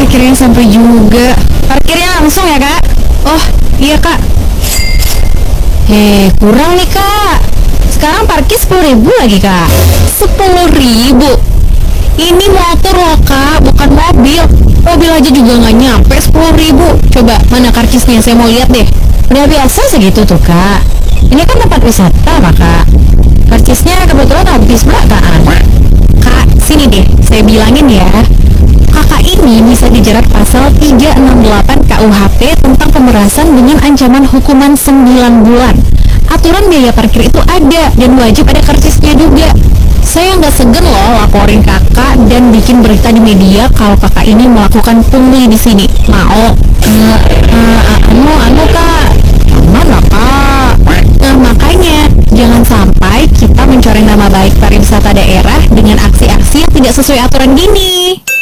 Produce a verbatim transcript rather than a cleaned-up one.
akhirnya sampai juga. Parkirnya langsung ya kak? Oh iya kak. Hei, kurang nih kak. Sekarang parkir sepuluh ribu lagi kak. Sepuluh ribu? Ini motor loh kak, bukan mobil. Mobil aja juga nggak nyampe sepuluh ribu. Coba mana karcisnya, saya mau lihat deh. Udah biasa segitu tuh kak. Ini kan tempat wisata kak. Karcisnya kebetulan habis belakangan. Kak, sini deh, saya bilangin ya. Kakak ini bisa dijerat pasal tiga enam delapan K U H P tentang pemerasan dengan ancaman hukuman sembilan bulan. Aturan biaya parkir itu ada dan wajib ada karcisnya juga. Saya nggak segan loh laporin kakak dan bikin berita di media kalau kakak ini melakukan pungli di sini. Mau? Uh, uh, anu, anu kak, aman lah kak. Nah makanya jangan sampai kita mencoreng nama baik pariwisata daerah dengan aksi-aksi yang tidak sesuai aturan gini.